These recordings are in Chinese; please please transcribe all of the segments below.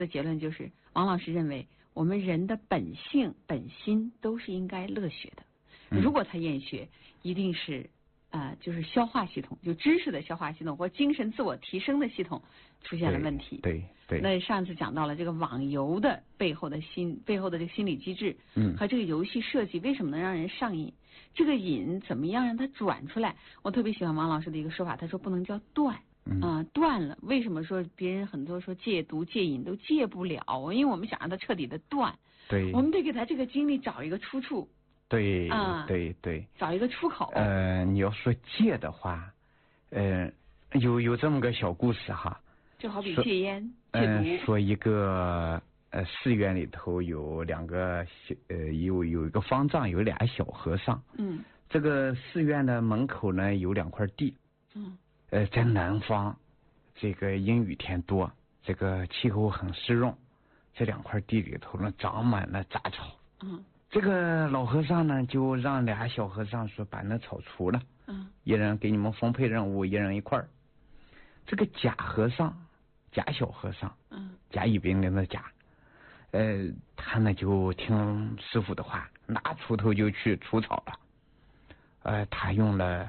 的结论就是，王老师认为我们人的本性本心都是应该乐学的。如果他厌学，一定是就是消化系统，就知识的消化系统或精神自我提升的系统出现了问题。 对。 那上次讲到了这个网游的背后的这个心理机制，和这个游戏设计为什么能让人上瘾？这个瘾怎么样让它转出来？我特别喜欢王老师的一个说法，他说不能叫断。断了，为什么说别人很多说戒毒戒瘾都戒不了？因为我们想让他彻底的断， 对， 我们得给他这个经历找一个出处。 对， 找一个出口。 你要说戒的话，有这么个小故事哈， 就好比戒烟、戒毒。 说一个寺院里头有两个有一个方丈，有俩小和尚。这个寺院的门口呢有2块地。在南方，这个阴雨天多，这个气候很湿润，这2块地里头呢长满了杂草。这个老和尚呢就让俩小和尚说把那草除了。一人给你们分配任务，一人1块。这个假小和尚，甲乙丙丁的甲，他呢就听师傅的话，拿锄头就去除草了。他用了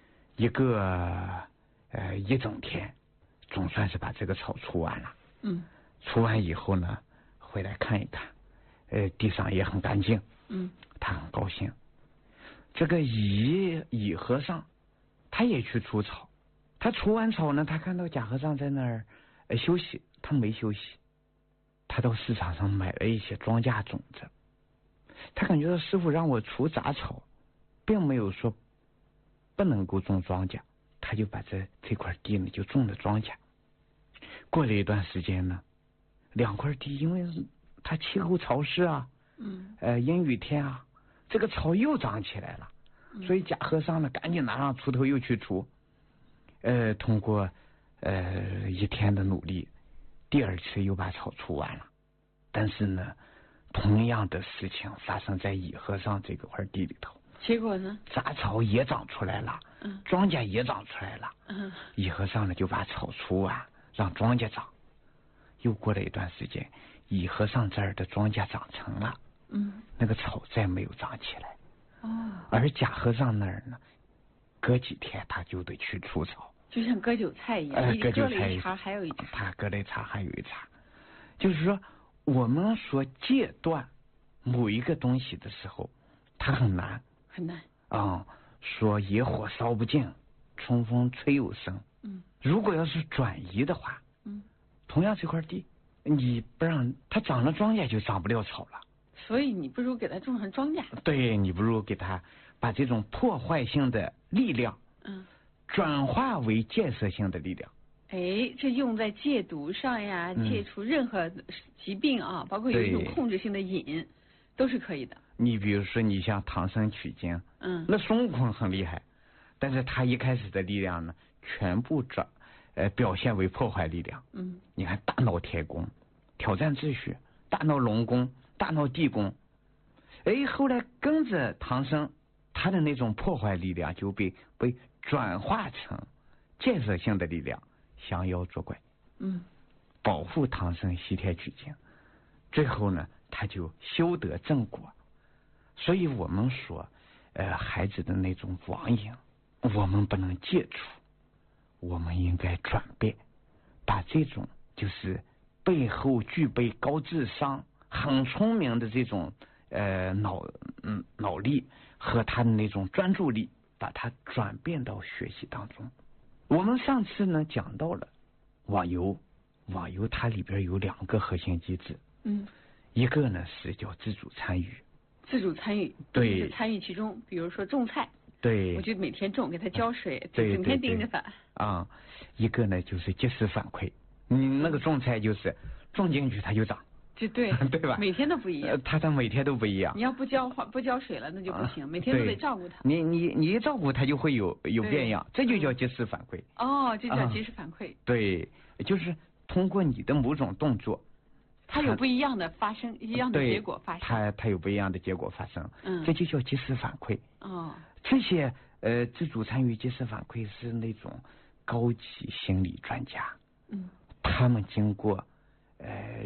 一整天，总算是把这个草除完了。除完以后呢，回来看一看，地上也很干净。他很高兴。这个乙和尚，他也去除草。他除完草呢，他看到甲和尚在那儿休息，他没休息。他到市场上买了一些庄稼种子。他感觉到师傅让我除杂草，并没有说不能够种庄稼。他就把这块地呢就种了庄稼。过了一段时间呢，2块地因为它气候潮湿啊，阴雨天啊，这个草又长起来了。所以假和尚呢赶紧拿上锄头又去除。通过1天的努力，第2次又把草除完了。但是呢，同样的事情发生在乙和尚这块地里头。 结果呢？ 杂草也长出来了，庄稼也长出来了。乙和尚呢就把草除完，让庄稼长。又过了一段时间，乙和尚这儿的庄稼长成了，那个草再没有长起来。而甲和尚那儿呢，隔几天他就得去除草， 就像割韭菜一样， 割韭菜一茬还有一茬， 他割了一茬还有一茬。就是说，我们说戒断某一个东西的时候，它很难。说野火烧不尽，春风吹又生。如果要是转移的话，同样这块地，你不让它长了庄稼，就长不了草了。 所以你不如给它种上庄稼。 对，你不如给它把这种破坏性的力量，转化为建设性的力量。 这用在戒毒上呀，戒除任何疾病啊，包括有一种控制性的瘾，都是可以的。 你比如说，你像唐僧取经，那孙悟空很厉害，但是他一开始的力量呢，全部表现为破坏力量。你看大闹天宫，挑战秩序，大闹龙宫，大闹地宫。后来跟着唐僧，他的那种破坏力量就被转化成建设性的力量，降妖捉怪，保护唐僧西天取经。最后呢，他就修得正果。所以我们说，孩子的那种网瘾，我们不能戒除，我们应该转变，把这种就是背后具备高智商、很聪明的这种脑力和他的那种专注力，把它转变到学习当中。我们上次呢讲到了网游它里边有2个核心机制。一个呢是叫自主参与。对， 参与其中，比如说种菜， 对， 我就每天种，给它浇水，整天盯着它。 一个呢就是及时反馈，你那个种菜就是种进去它就长， 对对吧？ 每天都不一样， 它每天都不一样。 你要不浇水了，那就不行，每天都得照顾它。 你一照顾它就会有变样，这就叫及时反馈。 这叫及时反馈。 对，就是通过你的某种动作， 它有不一样的发生，一样的结果发生。 它有不一样的结果发生，这就叫及时反馈。这些自主参与及时反馈是那种高级心理专家，他们经过